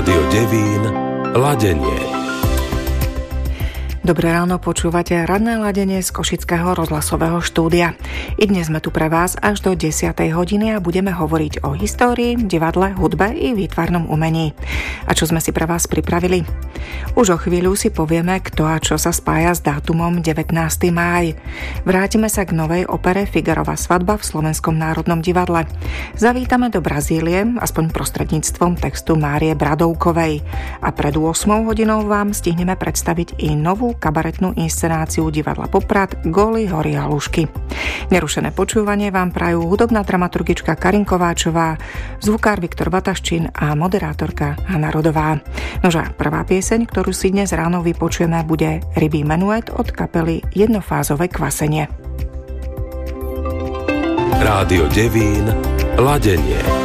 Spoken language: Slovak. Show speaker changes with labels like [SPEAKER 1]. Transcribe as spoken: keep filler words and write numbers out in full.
[SPEAKER 1] Rádio Devín, Ladenie.
[SPEAKER 2] Dobré ráno, počúvate ranné ladenie z Košického rozhlasového štúdia. I dnes sme tu pre vás až do desiatej hodiny a budeme hovoriť o histórii, divadle, hudbe i výtvarnom umení. A čo sme si pre vás pripravili? Už o chvíľu si povieme, kto a čo sa spája s dátumom devätnásteho mája. Vrátime sa k novej opere Figarova svadba v Slovenskom národnom divadle. Zavítame do Brazílie, aspoň prostredníctvom textu Márie Bradovkovej. A pred ôsmou hodinou vám stihneme predstaviť i novú kabaretnú inscenáciu divadla Poprad Góly, hory a lúžky. Nerušené počúvanie vám prajú hudobná dramaturgička Karin Kováčová, zvukár Viktor Vataščín a moderátorka Hanna Rodová. Nože prvá pieseň, ktorú si dnes ráno vypočujeme, bude Rybí menuet od kapely Jednofázové kvasenie.
[SPEAKER 1] Rádio Devín, Ladenie.